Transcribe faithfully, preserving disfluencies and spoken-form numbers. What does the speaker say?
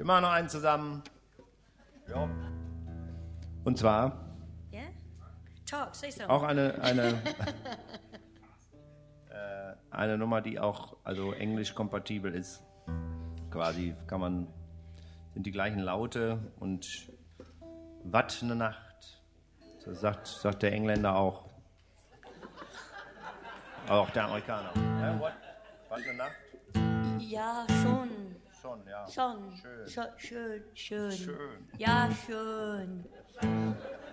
Wir machen noch einen zusammen. Ja. Und zwar Yeah? Talk, say something. auch eine, eine, äh, eine Nummer, die auch also englisch kompatibel ist. Quasi kann man, sind die gleichen Laute und Watt eine Nacht. Das sagt, sagt der Engländer auch. Auch der Amerikaner. Ja, what? Watt eine Nacht? Ja, schon. Schon, ja. Schon. Schön. Schön, schön, schön. Schön. Ja, schön.